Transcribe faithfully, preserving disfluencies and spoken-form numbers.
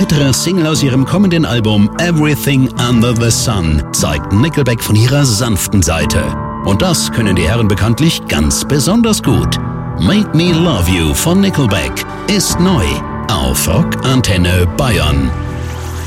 weitere Single aus ihrem kommenden Album Everything Under the Sun zeigt Nickelback von ihrer sanften Seite. Und das können die Herren bekanntlich ganz besonders gut. Make Me Love You von Nickelback ist neu auf Rock Antenne Bayern.